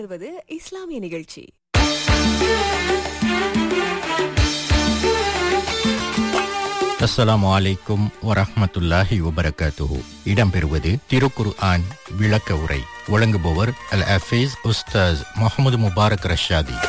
தொடர்வது இஸ்லாமிய நிகழ்ச்சி. அஸ்ஸலாமு அலைக்கும் வரஹ்மத்துல்லாஹி வபரகாத்துஹு. இடம்பெறுவது திருக்குர்ஆன் விளக்க உரை. வழங்குபவர் அல் ஹஃபீஸ் உஸ்தாஸ் முஹம்மது முபாரக் ரஷாதி.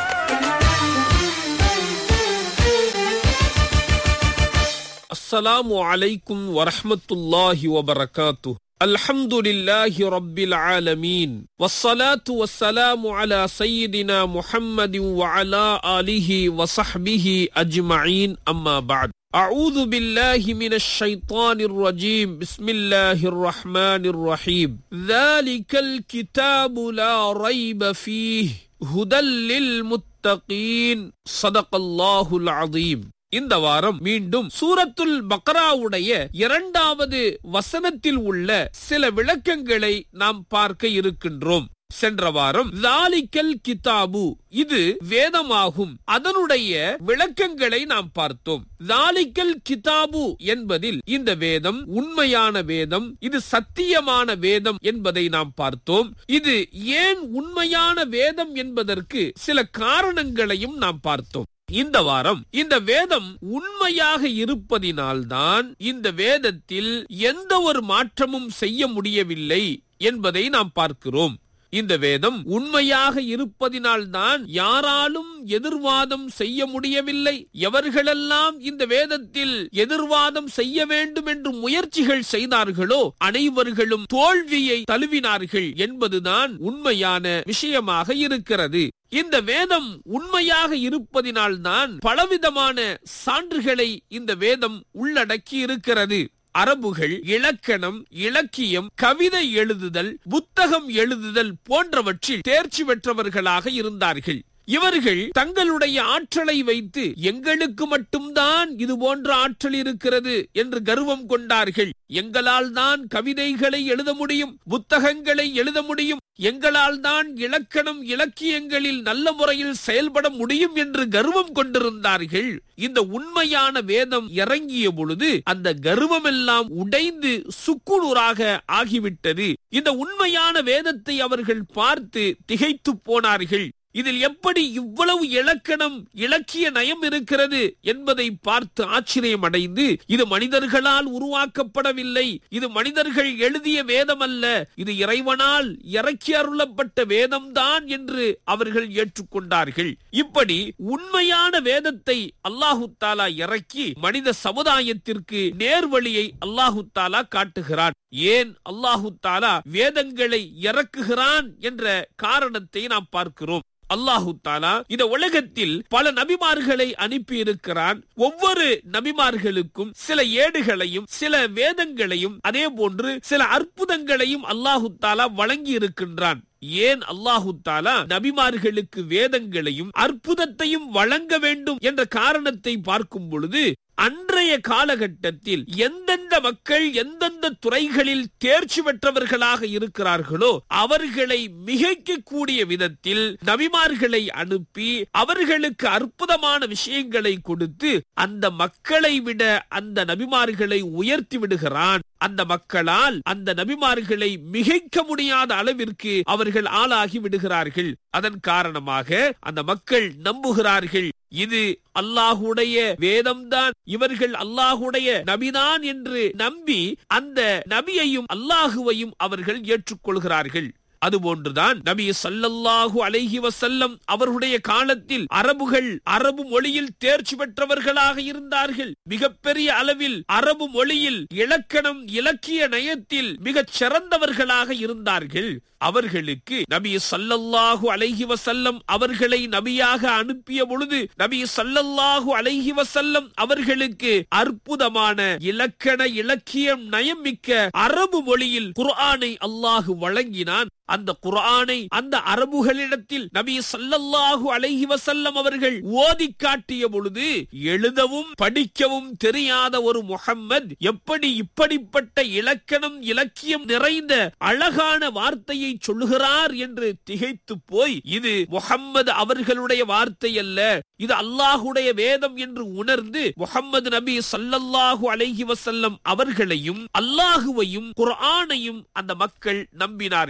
அஸ்ஸலாமு அலைக்கும் வரஹ்மத்துல்லாஹி வபரகாத்துஹு. அல்ஹம்துலில்லாஹி ரப்பில் ஆலமீன். வஸ்ஸலாத்து வஸ்ஸலாமு அலா சய்யிதினா முஹம்மதின் வ அலா ஆலிஹி வ ஸஹ்பிஹி அஜ்மஈன். அம்மா பஅத். அஊது பில்லாஹி மினஷ் ஷைத்தானிர் ரஜீம். பிஸ்மில்லாஹிர் ரஹ்மானிர் ரஹீம். ذَلِكَல் கிதாபு லா ரைப ஃபீஹி ஹுதல் லில் முத்தகீன். ஸதகல்லாஹுல் அஸீம். இந்த வாரம் மீண்டும் சூரத்துல் பக்ராவுடைய 2வது வசனத்தில் உள்ள சில விளக்கங்களை நாம் பார்க்க இருக்கின்றோம். சென்ற வாரம் ذَلِكَல் கிதாபு, இது வேதமாகும், அதனுடைய விளக்கங்களை நாம் பார்த்தோம். ذَلِكَல் கிதாபு என்பதில் இந்த வேதம் உண்மையான வேதம், இது சத்தியமான வேதம் என்பதை நாம் பார்த்தோம். இது ஏன் உண்மையான வேதம் என்பதற்கு சில காரணங்களையும் நாம் பார்த்தோம். இந்த வாரம் இந்த வேதம் உண்மையாக இருப்பதினால்தான் இந்த வேதத்தில் எந்த ஒரு மாற்றமும் செய்ய முடியவில்லை என்பதை நாம் பார்க்கிறோம். இந்த வேதம் உண்மையாக இருப்பதினால்தான் யாராலும் எதிர்வாதம் செய்ய முடியவில்லை. எவர்களெல்லாம் இந்த வேதத்தில் எதிர்வாதம் செய்ய வேண்டும் என்று முயற்சிகள் செய்தார்களோ அனைவர்களும் தோல்வியை தழுவினார்கள் என்பதுதான் உண்மையான விஷயமாக இருக்கிறது. இந்த வேதம் உண்மையாக இருப்பதினால்தான் பலவிதமான சான்றுகளை இந்த வேதம் உள்ளடக்கி இருக்கிறது. அரபுகள் இலக்கணம், இலக்கியம், கவிதை எழுதுதல், புத்தகம் எழுதுதல் போன்றவற்றில் தேர்ச்சி பெற்றவர்களாக இருந்தார்கள். இவர்கள் தங்களுடைய ஆற்றலை வைத்து எங்களுக்கு மட்டும்தான் இது போன்ற ஆற்றல் இருக்கிறது என்று கர்வம் கொண்டார்கள். எங்களால் தான் கவிதைகளை எழுத முடியும், புத்தகங்களை எழுத முடியும், எங்களால் தான் இலக்கணம், இலக்கியங்களில் நல்ல முறையில் செயல்பட முடியும் என்று கர்வம் கொண்டிருந்தார்கள். இந்த உண்மையான வேதம் இறங்கிய பொழுது அந்த கர்வம் எல்லாம் உடைந்து சுக்குநூறாக ஆகிவிட்டது. இந்த உண்மையான வேதத்தை அவர்கள் பார்த்து திகைத்து போனார்கள். இதில் எப்படி இவ்வளவு இலக்கணம், இலக்கிய நயம் இருக்கிறது என்பதை பார்த்து ஆச்சரியம் அடைந்து, இது மனிதர்களால் உருவாக்கப்படவில்லை, இது மனிதர்கள் எழுதிய வேதம் அல்ல, இது இறைவனால் இறக்கி அருளப்பட்ட வேதம்தான் என்று அவர்கள் ஏற்றுக்கொண்டார்கள். இப்படி உண்மையான வேதத்தை அல்லாஹு தாலா இறக்கி மனித சமுதாயத்திற்கு நேர்வழியை அல்லாஹு தாலா காட்டுகிறான். ஏன் அல்லாஹு தாலா வேதங்களை இறக்குகிறான் என்ற காரணத்தை நாம் பார்க்கிறோம். அல்லாஹு தாலா இந்த உலகத்தில் பல நபிமார்களை அனுப்பி இருக்கிறான். ஒவ்வொரு நபிமார்களுக்கும் சில ஏடுகளையும் சில வேதங்களையும் அதே போன்று சில அற்புதங்களையும் அல்லாஹு தாலா வழங்கி இருக்கின்றான். ஏன் அல்லாஹு தாலா நபிமார்களுக்கு வேதங்களையும் அற்புதத்தையும் வழங்க வேண்டும் என்ற காரணத்தை பார்க்கும் பொழுது, அன்றைய காலகட்டத்தில் எந்தெந்த மக்கள் எந்தெந்த துறைகளில் தேர்ச்சி பெற்றவர்களாக இருக்கிறார்களோ அவர்களை மிகைக்கக்கூடிய விதத்தில் நபிமார்களை அனுப்பி அவர்களுக்கு அற்புதமான விஷயங்களை கொடுத்து அந்த மக்களை விட அந்த நபிமார்களை உயர்த்தி விடுகிறான். அந்த மக்களால் அந்த நபிமார்களை மிகைக்க முடியாத அளவிற்கு அவர்கள் ஆளாகி விடுகிறார்கள். அதன் காரணமாக அந்த மக்கள் நம்புகிறார்கள், இது அல்லாஹுடைய வேதம்தான், இவர்கள் அல்லாஹுடைய நபிதான் என்று நம்பி அந்த நபியையும் அல்லாஹுவையும் அவர்கள் ஏற்றுக்கொள்கிறார்கள். அதுபோன்றுதான் நபி ஸல்லல்லாஹு அலைஹி வஸல்லம் அவர்களுடைய காலத்தில் அரபுகள் அரபு மொழியில் தேர்ச்சி பெற்றவர்களாக இருந்தார்கள். மிகப்பெரிய அளவில் அரபு மொழியில் இலக்கணம், இலக்கிய நயத்தில் மிகச் சிறந்தவர்களாக இருந்தார்கள். அவர்களுக்கு நபி ஸல்லல்லாஹு அலைஹி வஸல்லம் அவர்களை நபியாக அனுப்பிய பொழுது நபி ஸல்லல்லாஹு அலைஹி வஸல்லம் அவர்களுக்கு அற்புதமான இலக்கண, இலக்கியம் நயம் மிக்க அரபு மொழியில் குர்ஆனை அல்லாஹ் வழங்கினான். அந்த குர்ஆனை அந்த அரபுகளிடத்தில் நபி ஸல்லல்லாஹு அலைஹி வஸல்லம் அவர்கள் ஓதி காட்டிய பொழுது எழுதவும் படிக்கவும் தெரியாத ஒரு முஹம்மத் எப்படி இப்படிப்பட்ட இலக்கணம், இலக்கியம் நிறைந்த அழகான வார்த்தையை சொல்லுகிறார் என்று திகைத்து போய், இது முஹம்மது அவர்களுடைய வார்த்தை அல்ல, இது அல்லாஹுடைய வேதம் என்று உணர்ந்து முஹம்மது நபி ஸல்லல்லாஹு அலைஹி வஸல்லம் அவர்களையும் அல்லாஹுவையும் குர்ஆனையும் அந்த மக்கள் நம்பினார்கள்.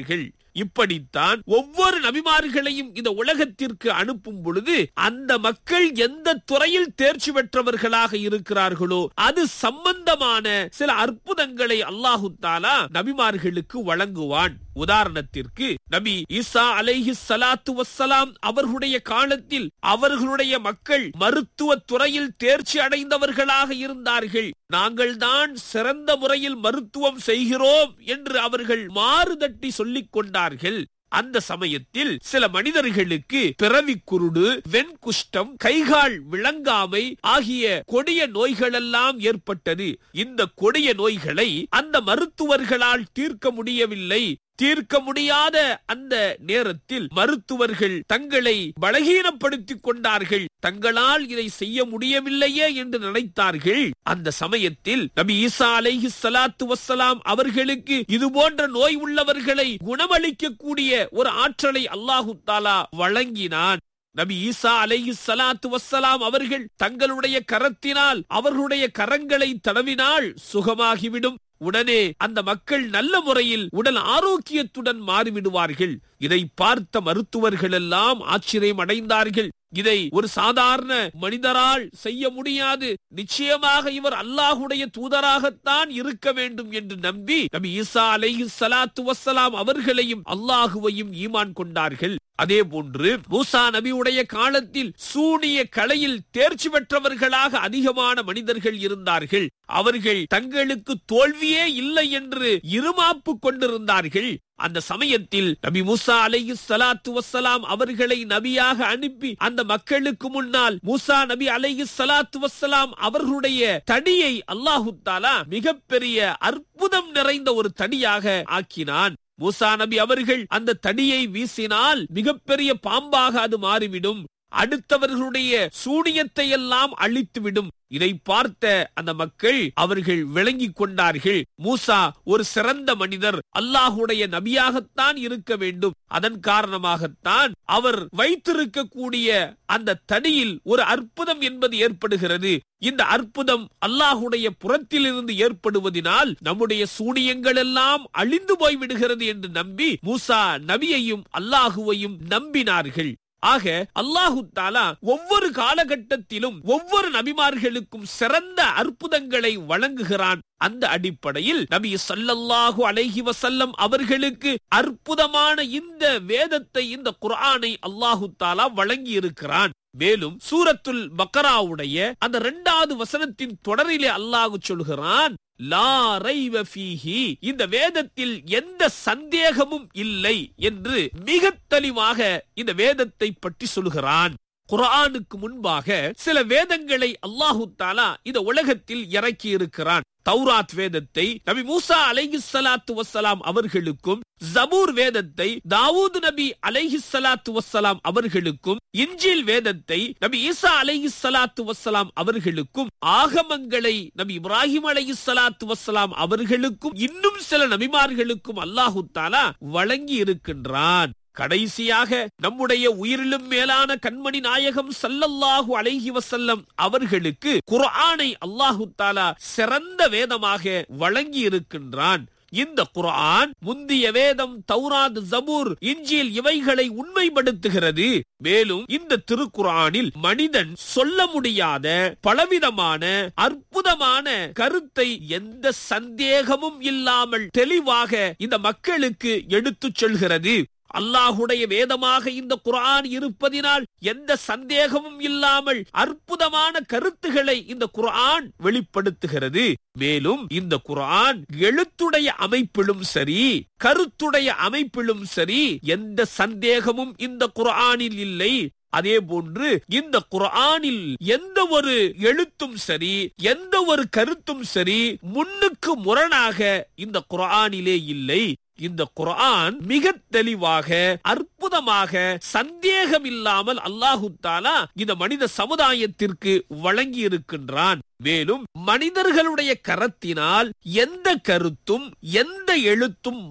இப்படித்தான் ஒவ்வொரு நபிமார்களையும் இந்த உலகத்திற்கு அனுப்பும் பொழுது அந்த மக்கள் எந்த துறையில் தேர்ச்சி பெற்றவர்களாக இருக்கிறார்களோ அது சம்பந்தமான சில அற்புதங்களை அல்லாஹு தஆலா நபிமார்களுக்கு வழங்குவான். உதாரணத்திற்கு நபி ஈசா அலைஹிஸ்ஸலாத்து வஸ்ஸலாம் அவர்களுடைய காலத்தில் அவர்களுடைய மக்கள் மருத்துவ துறையில் தேர்ச்சி அடைந்தவர்களாக இருந்தார்கள். நாங்கள் தான் சிறந்த முறையில் மருத்துவம் செய்கிறோம் என்று அவர்கள் மாறுதட்டி சொல்லிக் கொண்டார்கள். அந்த சமயத்தில் சில மனிதர்களுக்கு பிறவி குருடு, வெண்குஷ்டம், கைகால் விளங்காமை ஆகிய கொடிய நோய்களெல்லாம் ஏற்பட்டது. இந்த கொடிய நோய்களை அந்த மருத்துவர்களால் தீர்க்க முடியவில்லை. தீர்க்க முடியாத அந்த நேரத்தில் மருத்துவர்கள் தங்களை பலகீனப்படுத்திக் கொண்டார்கள். தங்களால் இதை செய்ய முடியவில்லையே என்று நினைத்தார்கள். அந்த சமயத்தில் நபி ஈசா அலைஹிஸ்ஸலாத்து வஸ்ஸலாம் அவர்களுக்கு இது போன்ற நோய் உள்ளவர்களை குணமளிக்கக்கூடிய ஒரு ஆற்றலை அல்லாஹு தஆலா வழங்கினான். நபி ஈசா அலைஹிஸ்ஸலாத்து வஸ்ஸலாம் அவர்கள் தங்களுடைய கரத்தினால் அவர்களுடைய கரங்களை தடவினால் சுகமாகிவிடும். உடனே அந்த மக்கள் நல்ல முறையில் உடல் ஆரோக்கியத்துடன் மாறிவிடுவார்கள். இதை பார்த்த மருத்துவர்கள் எல்லாம் ஆச்சரியம் அடைந்தார்கள். இதை ஒரு சாதாரண மனிதரால் செய்ய முடியாது. நிச்சயமாக இவர் அல்லாஹுடைய தூதராகத்தான் இருக்க வேண்டும் என்று நம்பி நபி ஈசா அலைஹிஸ்ஸலாத்து வஸ்ஸலாம் அவர்களையும் அல்லாஹுவையும் ஈமான் கொண்டார்கள். அதே போன்று மூசா நபியுடைய காலத்தில் சூனிய கலையில் தேர்ச்சி பெற்றவர்களாக அதிகமான மனிதர்கள் இருந்தார்கள். அவர்கள் தங்களுக்கு தோல்வியே இல்லை என்று இருமாப்பு கொண்டிருந்தார்கள். அந்த சமயத்தில் நபி மூசா அலைஹிஸ்ஸலாத்து வஸ்ஸலாம் அவர்களை நபியாக அனுப்பி அந்த மக்களுக்கு முன்னால் மூசா நபி அலைஹிஸ்ஸலாத்து வஸ்ஸலாம் அவர்களுடைய தடியை அல்லாஹு தஆலா மிகப்பெரிய அற்புதம் நிறைந்த ஒரு தடியாக ஆக்கினான். மூசா நபி அவர்கள் அந்த தடியை வீசினால் மிகப்பெரிய பாம்பாக அது மாறிவிடும். அடுத்தவர்களுடைய சூனியத்தை எல்லாம் அழித்துவிடும். இதை பார்த்த அந்த மக்கள் அவர்கள் விளங்கிக் கொண்டார்கள். மூசா ஒரு சிறந்த மனிதர், அல்லாஹுடைய நபியாகத்தான் இருக்க வேண்டும். அதன் காரணமாகத்தான் அவர் வைத்திருக்கக்கூடிய அந்த தடியில் ஒரு அற்புதம் என்பது ஏற்படுகிறது. இந்த அற்புதம் அல்லாஹுடைய புறத்திலிருந்து ஏற்படுவதனால் நம்முடைய சூனியங்கள் எல்லாம் அழிந்து போய்விடுகிறது என்று நம்பி மூசா நபியையும் அல்லாஹுவையும் நம்பினார்கள். ஆக அல்லாஹு தஆலா ஒவ்வொரு காலகட்டத்திலும் ஒவ்வொரு நபிமார்களுக்கும் சிறந்த அற்புதங்களை வழங்குகிறான். அந்த அடிப்படையில் நபி ஸல்லல்லாஹு அலைஹி வஸல்லம் அவர்களுக்கு அற்புதமான இந்த வேதத்தை, இந்த குர்ஆனை அல்லாஹு தஆலா வழங்கி இருக்கிறான். மேலும் சூரத்துல் பக்ராவுடைய அந்த 2வது வசனத்தின் தொடரிலே அல்லாஹ் சொல்கிறான், லா ரைவ ஃபீஹி, இந்த வேதத்தில் எந்த சந்தேகமும் இல்லை என்று மிக தெளிவாக இந்த வேதத்தை பற்றி சொல்கிறான். குர்ஆனுக்கு முன்பாக சில வேதங்களை அல்லாஹு தஆலா இந்த உலகத்தில் இறக்கி இருக்கிறான். தௌராத் வேதத்தை நபி மூசா அலைஹிஸ்ஸலாத்து வஸ்ஸலாம் அவர்களுக்கும், ஜபூர் வேதத்தை தாவூத் நபி அலைஹிஸ்ஸலாத்து வஸ்ஸலாம் அவர்களுக்கும், இன்ஜீல் வேதத்தை நபி ஈசா அலைஹிஸ்ஸலாத்து வஸ்ஸலாம் அவர்களுக்கும், ஆகமங்களை நபி இப்ராஹிம் அலைஹிஸ்ஸலாத்து வஸ்ஸலாம் அவர்களுக்கும், இன்னும் சில நபிமார்களுக்கும் அல்லாஹு தஆலா வழங்கி இருக்கின்றான். கடைசியாக நம்முடைய உயிரிலும் மேலான கண்மணி நாயகம் ஸல்லல்லாஹு அலைஹி வஸல்லம் அவர்களுக்கு குர்ஆனை அல்லாஹு தஆலா சிறந்த வேதமாக வழங்கி இருக்கின்றான். இந்த குர்ஆன் முந்திய வேதம் தௌராத், ஜபூர், இன்ஜீல் இவைகளை உண்மைப்படுத்துகிறது. மேலும் இந்த திருக்குர்ஆனில் மனிதன் சொல்ல முடியாத பலவிதமான அற்புதமான கருத்தை எந்த சந்தேகமும் இல்லாமல் தெளிவாக இந்த மக்களுக்கு எடுத்துச் சொல்கிறது. அல்லாஹுடைய வேதமாக இந்த குர்ஆன் இருப்பதினால் எந்த சந்தேகமும் இல்லாமல் அற்புதமான கருத்துக்களை இந்த குர்ஆன் வெளிப்படுத்துகிறது. மேலும் இந்த குர்ஆன் எழுத்துடைய அமைப்பிலும் சரி, கருத்துடைய அமைப்பிலும் சரி, எந்த சந்தேகமும் இந்த குர்ஆனில் இல்லை. அதே போன்று இந்த குர்ஆனில் எந்த ஒரு எழுத்தும் சரி, எந்த ஒரு கருத்தும் சரி, முன்னுக்கு முரணாக இந்த குர்ஆனிலே இல்லை. இந்த குர்ஆன் மிக தெளிவாக, அற்புதமாக, சந்தேகம் இல்லாமல் அல்லாஹு தஆலா இந்த மனித சமுதாயத்திற்கு வழங்கி இருக்கின்றான். மேலும் மனிதர்களுடைய கரத்தினால் எந்த கருத்தும் எந்த எழுத்தும்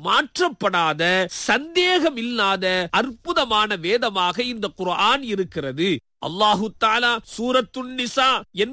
மாற்றப்படாத, சந்தேகம் இல்லாத அற்புதமான வேதமாக இந்த குர்ஆன் இருக்கிறது. அல்லாஹு தஆலா சூரத்துன் நிசா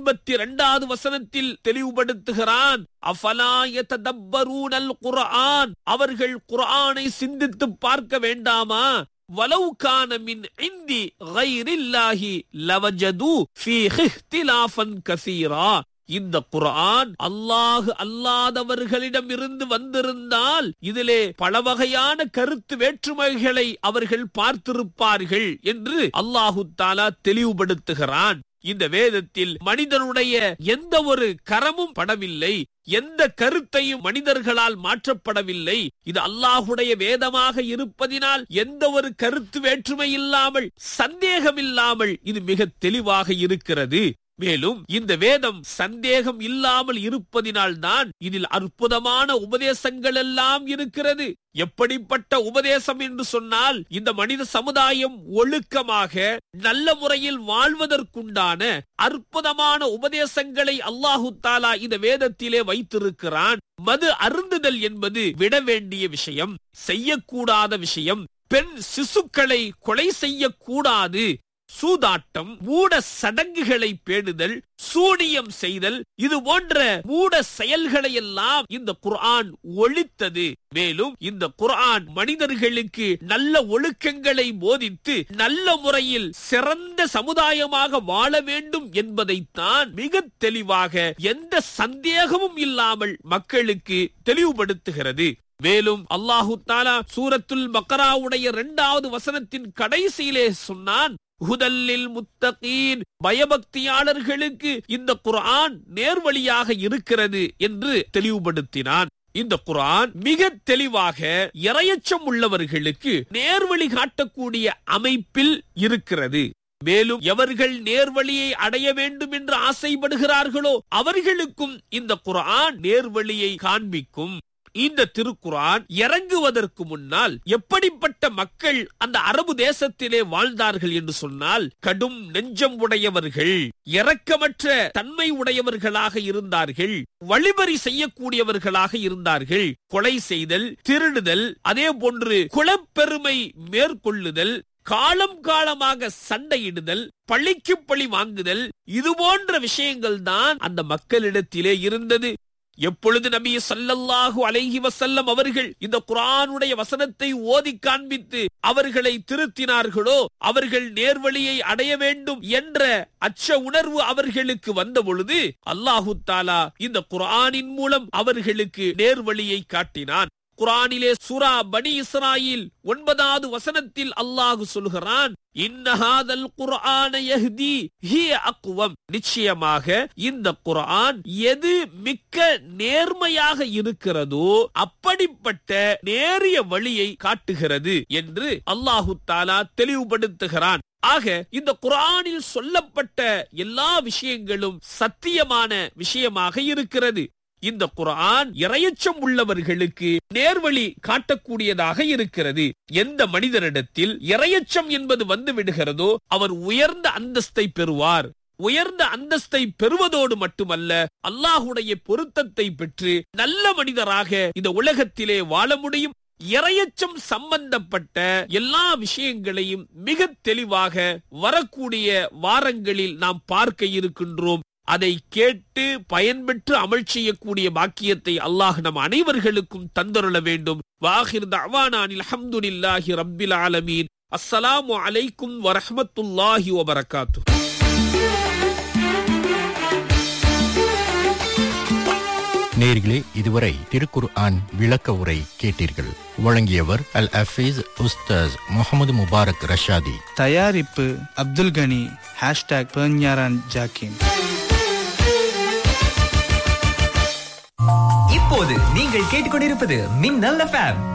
82வது வசனத்தில் தெளிவுபடுத்துகிறான், அஃபலா யததப்பரூனல் குர்ஆன், அவர்கள் குர்ஆனை சிந்தித்து பார்க்க வேண்டாமா? வலவ் கான மின் இந்தி கைரில்லாஹி லவஜது ஃபீஹி இஹ்திலாஃபன் கஸீரா, இந்த குர்ஆன் அல்லாஹ் அல்லாதவர்களிடம் இருந்து வந்திருந்தால் இதிலே பல வகையான கருத்து வேற்றுமைகளை அவர்கள் பார்த்திருப்பார்கள் என்று அல்லாஹு தஆலா தெளிவுபடுத்துகிறான். இந்த வேதத்தில் மனிதனுடைய எந்த ஒரு கரமும் படவில்லை, எந்த கருத்தையும் மனிதர்களால் மாற்றப்படவில்லை. இது அல்லாஹுடைய வேதமாக இருப்பதினால் எந்த ஒரு கருத்து வேற்றுமை இல்லாமல், சந்தேகம் இல்லாமல் இது மிக தெளிவாக இருக்கிறது. மேலும் இந்த வேதம் சந்தேகம் இல்லாமல் இருப்பதினால் தான் இதில் அற்புதமான உபதேசங்கள் எல்லாம் இருக்கிறது. எப்படிப்பட்ட உபதேசம் என்று சொன்னால், இந்த மனித சமுதாயம் ஒழுக்கமாக நல்ல முறையில் வாழ்வதற்குண்டான அற்புதமான உபதேசங்களை அல்லாஹு தஆலா இந்த வேதத்திலே வைத்திருக்கிறான். மது அருந்துதல் என்பது விட வேண்டிய விஷயம், செய்யக்கூடாத விஷயம். பெண் சிசுக்களை கொலை செய்யக்கூடாது. சூதாட்டம், மூட சடங்குகளை பேணுதல், சூனியம் செய்தல், இது போன்ற மூட செயல்களை எல்லாம் இந்த குர்ஆன் ஒழித்தது. மேலும் இந்த குர்ஆன் மனிதர்களுக்கு நல்ல ஒழுக்கங்களை போதித்து நல்ல முறையில் சிறந்த சமுதாயமாக வாழ வேண்டும் என்பதைத்தான் மிக தெளிவாக எந்த சந்தேகமும் இல்லாமல் மக்களுக்கு தெளிவுபடுத்துகிறது. மேலும் அல்லாஹு தஆலா சூரத்துல் பக்ராவுடைய 2வது வசனத்தின் கடைசியிலே சொன்னான், ஹுதல்லில் முத்தகீன், பயபக்தியாளர்களுக்கு இந்த குர்ஆன் நேர்வழியாக இருக்கிறது என்று தெளிவுபடுத்தினான். இந்த குர்ஆன் மிக தெளிவாக இறையச்சம் உள்ளவர்களுக்கு நேர்வழி காட்டக்கூடிய அமைப்பில் இருக்கிறது. மேலும் எவர்கள் நேர்வழியை அடைய வேண்டும் என்று ஆசைப்படுகிறார்களோ அவர்களுக்கும் இந்த குர்ஆன் நேர்வழியை காண்பிக்கும். இந்த திருக்குர்ஆன் இறங்குவதற்கு முன்னால் எப்படிப்பட்ட மக்கள் அந்த அரபு தேசத்திலே வாழ்ந்தார்கள் என்று சொன்னால், கடும் நெஞ்சம் உடையவர்கள், இரக்கமற்ற தன்மை உடையவர்களாக இருந்தார்கள், வழிபறி செய்யக்கூடியவர்களாக இருந்தார்கள். கொலை செய்தல், திருடுதல், அதே போன்று குலப்பெருமை மேற்கொள்ளுதல், காலம் காலமாக சண்டையிடுதல், பழிக்கு பழி வாங்குதல், இது போன்ற விஷயங்கள் தான் அந்த மக்களிடத்திலே இருந்தது. எப்பொழுது நபி ஸல்லல்லாஹு அலைஹி வஸல்லம் அவர்கள் இந்த குர்ஆனுடைய வசனத்தை ஓதி காண்பித்து அவர்களை திருத்தினார்களோ, அவர்கள் நேர்வழியை அடைய வேண்டும் என்ற அச்ச உணர்வு அவர்களுக்கு வந்த பொழுது அல்லாஹு தஆலா இந்த குர்ஆனின் மூலம் அவர்களுக்கு நேர்வழியை காட்டினான். குர்ஆனிலே சூரா பனி இஸ்ராயில் 9வது வசனத்தில் அல்லாஹ் சொல்கிறான், இன்னஹாதல் குர்ஆன யஹ்தி ஹிய அக்வம், நிச்சயமாக இந்த குர்ஆன் எது மிக்க நேர்மையாக இருக்கிறதோ அப்படிப்பட்ட நேரிய வழியை காட்டுகிறது என்று அல்லாஹு தஆலா தெளிவுபடுத்துகிறான். ஆக இந்த குர்ஆனில் சொல்லப்பட்ட எல்லா விஷயங்களும் சத்தியமான விஷயமாக இருக்கிறது. இந்த குர்ஆன் இறையச்சம் உள்ளவர்களுக்கு நேர்வழி காட்டக்கூடியதாக இருக்கிறது. எந்த மனிதரிடத்தில் இறையச்சம் என்பது வந்து விடுகிறதோ அவர் உயர்ந்த அந்தஸ்தை பெறுவார். உயர்ந்த அந்தஸ்தை பெறுவதோடு மட்டுமல்ல, அல்லாஹுடைய பொருத்தத்தை பெற்று நல்ல மனிதராக இந்த உலகத்திலே வாழ முடியும். இறையச்சம் சம்பந்தப்பட்ட எல்லா விஷயங்களையும் மிக தெளிவாக வரக்கூடிய வாரங்களில் நாம் பார்க்க இருக்கின்றோம். அதை கேட்டு பயன்பெற்று அமல் செய்யக்கூடிய பாக்கியத்தை அல்லாஹ் நம் அனைவர்களுக்கும் தந்தருள வேண்டும். வாஹிர் தஅவானா அல்ஹம்துலில்லாஹி ரப்பில் ஆலமீன். அஸ்ஸலாமு அலைக்கும் வரஹ்மத்துல்லாஹி வபரகாத்துஹு. நேயர்களே, இதுவரை திருக்குர்ஆன் விளக்க உரை கேட்டீர்கள். வழங்கியவர் அல் ஹஃபீஸ் உஸ்தாஸ் முகமது முபாரக் ரஷாதி. தயாரிப்பு அப்துல் கனி. #பெர்ஞாரான் ஜாக்கின். இப்போது நீங்கள் கேட்டுக்கொண்டிருப்பது மின்னல் எஃப்எம்.